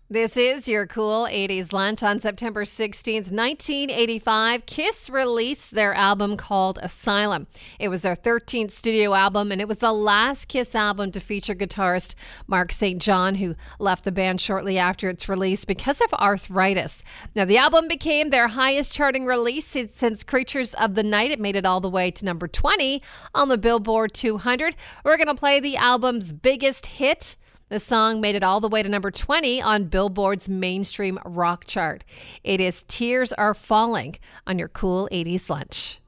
This is your cool 80s lunch on September 16th, 1985. Kiss released their album called Asylum. It was their 13th studio album, and it was the last Kiss album to feature guitarist Mark St. John, who left the band shortly after its release because of arthritis. Now, the album became their highest charting release since Creatures of the Night. It made it all the way to number 20 on the Billboard 200. We're going to play the album's biggest hit. The song made it all the way to number 20 on Billboard's mainstream rock chart. It is Tears Are Falling on your cool 80s lunch.